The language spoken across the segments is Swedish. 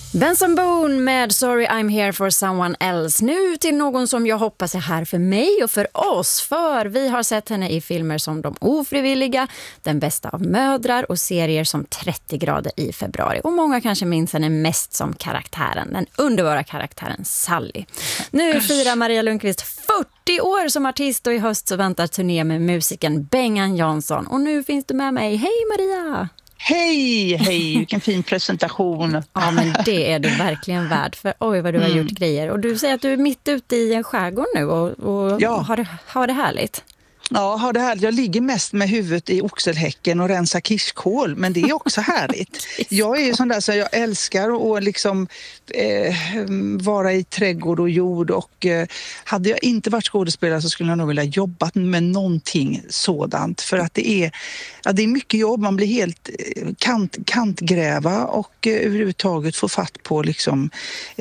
Benson Boone med Sorry I'm here for someone else. Nu till någon som jag hoppas är här för mig och för oss. För vi har sett henne i filmer som De ofrivilliga, Den bästa av mödrar och serier som 30 grader i februari. Och många kanske minns henne mest som karaktären, den underbara karaktären Sally. Nu firar Maria Lundqvist 40 år som artist och i höst så väntar turné med musiken Bengan Jansson. Och nu finns du med mig. Hej Maria! Hej, vilken fin presentation. Ja, men det är du verkligen värd för oj vad du har gjort grejer. Och du säger att du är mitt ute i en skärgård nu och ja. har det härligt. Ja, har det härligt. Jag ligger mest med huvudet i oxelhäcken och rensar kirskål, men det är också härligt. Jag är ju sån där så jag älskar att liksom vara i trädgård och jord och hade jag inte varit skådespelare så skulle jag nog vilja jobbat med någonting sådant för att det är mycket jobb, man blir helt kantgräva och överhuvudtaget få fatt på liksom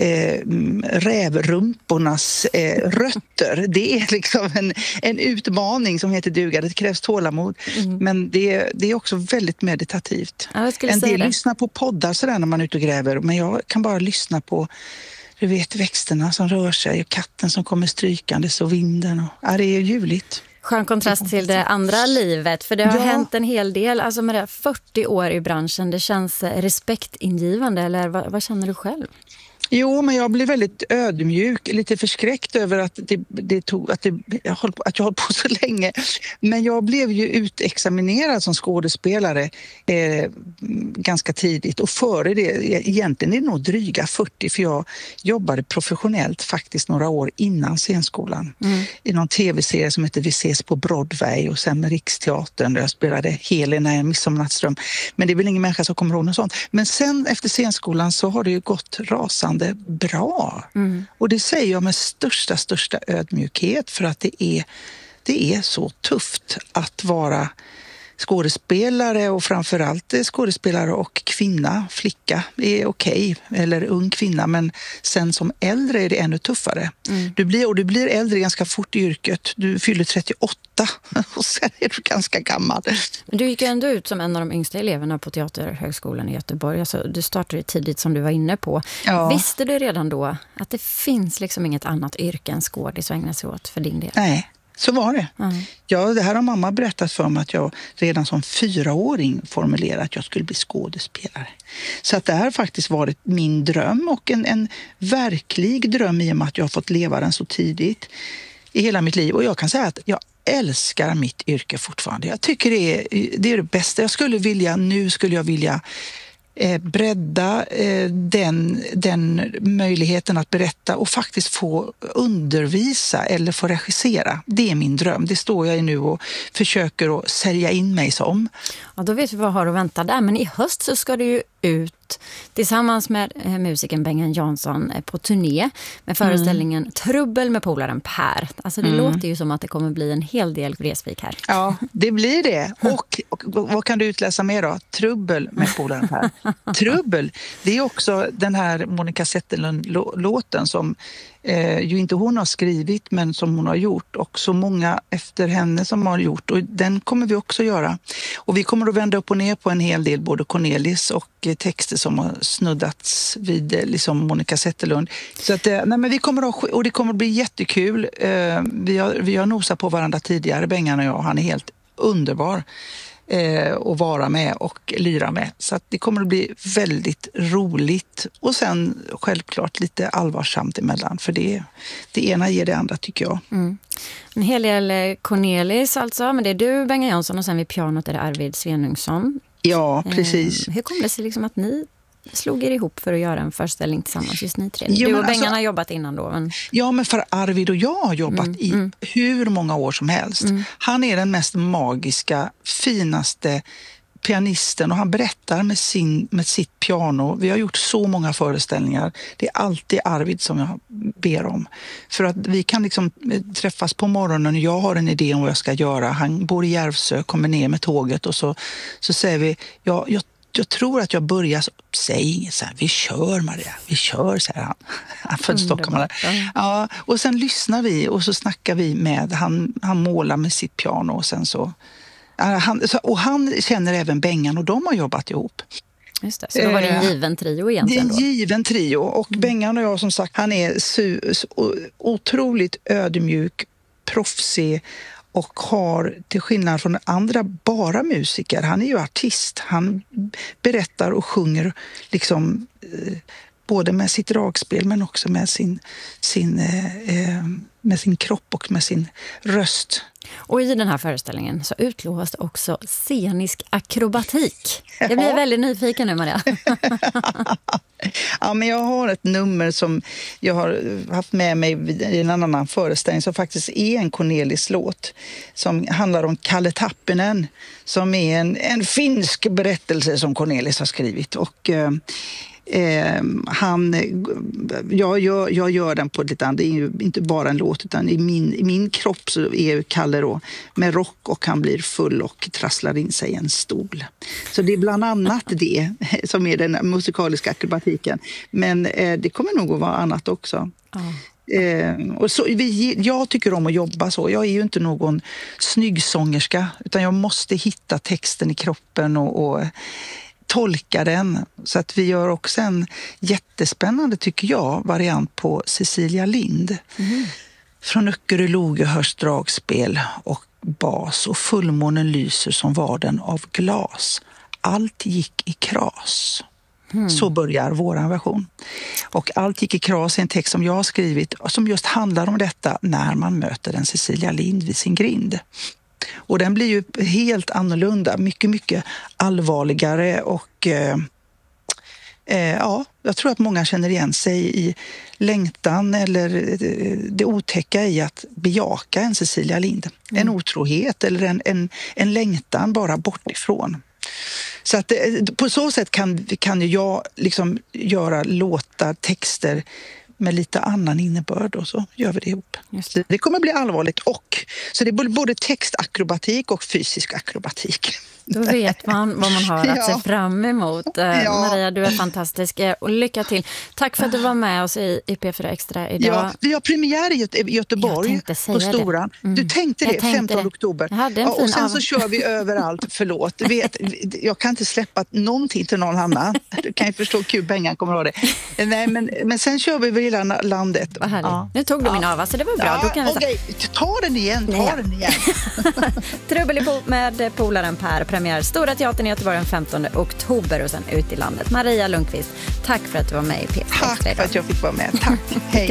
rävrumpornas rötter. Det är liksom en utmaning som heter duga. Det krävs tålamod. Men det är också väldigt meditativt. Ja, en del lyssnar på poddar sådär när man är ute och gräver. Men jag kan bara lyssna på växterna som rör sig och katten som kommer strykandes och vinden. Det är ljuvligt. Skön kontrast till det andra livet. För det har hänt en hel del. Alltså med det 40 år i branschen. Det känns respektingivande. Eller vad känner du själv? Jo, men jag blev väldigt ödmjuk, lite förskräckt över att jag höll på så länge. Men jag blev ju utexaminerad som skådespelare ganska tidigt. Och före det, egentligen är det nog dryga 40, för jag jobbade professionellt faktiskt några år innan scenskolan. I någon tv-serie som heter Vi ses på Broadway och sen med Riksteatern där jag spelade Helena i Midsommarnattsdröm. Men det är väl ingen människa som kommer ihåg något sånt. Men sen efter scenskolan så har det ju gått rasande bra. Och det säger jag med största ödmjukhet för att det är så tufft att vara skådespelare och framförallt skådespelare och flicka är okej, eller ung kvinna, men sen som äldre är det ännu tuffare. Du blir äldre ganska fort i yrket. Du fyller 38 och sen är du ganska gammal. Men du gick ju ändå ut som en av de yngsta eleverna på Teaterhögskolan i Göteborg. Alltså, du startade tidigt som du var inne på. Ja. Visste du redan då att det finns liksom inget annat yrke än skådis att ägna sig åt för din del? Nej. Så var det. Ja, det här har mamma berättat för mig att jag redan som 4-åring formulerade att jag skulle bli skådespelare. Så att det här har faktiskt varit min dröm och en verklig dröm i och med att jag har fått leva den så tidigt i hela mitt liv. Och jag kan säga att jag älskar mitt yrke fortfarande. Jag tycker det är det bästa. Nu skulle jag vilja bredda den möjligheten att berätta och faktiskt få undervisa eller få regissera. Det är min dröm. Det står jag i nu och försöker att sälja in mig som. Ja, då vet vi vad har att vänta där. Men i höst så ska du ju ut tillsammans med musikern Bengan Jansson på turné med föreställningen Trubbel med polaren Per. Alltså det låter ju som att det kommer bli en hel del Vreeswijk här. Ja, det blir det. Och vad kan du utläsa mer då? Trubbel med polaren Per. Trubbel, det är också den här Monica Zetterlund-låten som ju inte hon har skrivit men som hon har gjort och så många efter henne som har gjort, och den kommer vi också göra. Och vi kommer att vända upp och ner på en hel del, både Cornelis och texter som har snuddats vid liksom Monica Zetterlund. Så att, men vi kommer att, och det kommer att bli jättekul. Vi har nosat på varandra tidigare, Bengan och jag. Han är helt underbar att vara med och lyra med. Så att det kommer att bli väldigt roligt. Och sen självklart lite allvarsamt emellan. För det ena ger det andra, tycker jag. En hel del Cornelis alltså. Men det är du, Bengan Jansson, och sen vid pianot är det Arvid Svenungsson. Ja, precis. Hur kom det sig liksom att ni slog er ihop för att göra en föreställning tillsammans, just ni tre? Jo, du och Bengan har jobbat innan då. Men... Ja, men för Arvid och jag har jobbat i hur många år som helst. Han är den mest magiska, finaste pianisten och han berättar med sitt piano. Vi har gjort så många föreställningar. Det är alltid Arvid som jag ber om. För att vi kan liksom träffas på morgonen och jag har en idé om vad jag ska göra. Han bor i Järvsö, kommer ner med tåget och så säger vi, jag tror att jag börjar säga inget så här, vi kör Maria, vi kör, säger han. Han född stockholmare. Ja, och sen lyssnar vi och så snackar vi med, han målar med sitt piano och sen så. Han känner även Bengan och de har jobbat ihop. Just det. Så då var det en given trio egentligen då? Det är en given trio. Och Bengan och jag, som sagt, han är otroligt ödmjuk, proffsig och har, till skillnad från andra, bara musiker. Han är ju artist. Han berättar och sjunger liksom både med sitt dragspel men också med med sin kropp och med sin röst. Och i den här föreställningen så utlovas det också scenisk akrobatik. Jag blir väldigt nyfiken nu, Maria. Ja, men jag har ett nummer som jag har haft med mig i en annan föreställning som faktiskt är en Cornelis-låt som handlar om Kalle Tappinen, som är en finsk berättelse som Cornelis har skrivit. Och jag gör den på lite annat. Det är ju inte bara en låt, utan i min kropp så är Kalle då med rock och han blir full och trasslar in sig i en stol. Så det är bland annat det som är den musikaliska akrobatiken. Men det kommer nog att vara annat också. Och så, jag tycker om att jobba så. Jag är ju inte någon snyggsångerska, utan jag måste hitta texten i kroppen och tolka den. Så att vi gör också en jättespännande, tycker jag, variant på Cecilia Lind. Från Öckerö Loge hörs dragspel och bas och fullmånen lyser som varden av glas. Allt gick i kras. Så börjar våran version. Och Allt gick i kras är en text som jag har skrivit och som just handlar om detta när man möter en Cecilia Lind vid sin grind. Och den blir ju helt annorlunda, mycket, mycket allvarligare och jag tror att många känner igen sig i längtan eller det otäcka i att bejaka en Cecilia Lind. En otrohet eller en längtan bara bort ifrån. Så att på så sätt kan jag liksom göra låtar, texter med lite annan innebörd och så gör vi det ihop. Det kommer bli allvarligt så det är både textakrobatik och fysisk akrobatik. Då vet man vad man har att se fram emot. Maria, du är fantastisk och lycka till. Tack för att du var med oss i P4 Extra idag. Ja, vi har premiär i Göteborg på Storan. Du tänkte det, 15 oktober. Och sen så kör vi överallt, förlåt. Jag kan inte släppa någonting till någon annan. Du kan ju förstå hur Bengan kommer att ha det. Nej, men sen kör vi över hela landet. Vad härligt. Nu tog du min ava, så det var bra. Då kan okej, ta den igen. Trubbel med polaren Per. Premiär Stora Teatern i Göteborg den 15 oktober och sen ut i landet. Maria Lundqvist, tack för att du var med i P4 Extra idag. Tack för att jag fick vara med. Tack. Hej.